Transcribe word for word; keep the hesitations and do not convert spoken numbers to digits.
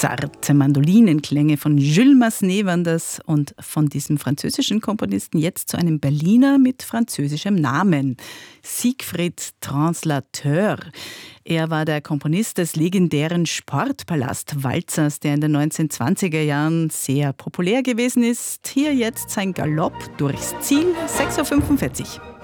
Zarte Mandolinenklänge von Jules Massenet waren das und von diesem französischen Komponisten jetzt zu einem Berliner mit französischem Namen, Siegfried Translateur. Er war der Komponist des legendären Sportpalast-Walzers, der in den neunzehnhundertzwanziger Jahren sehr populär gewesen ist. Hier jetzt sein Galopp durchs Ziel, sechs Uhr fünfundvierzig.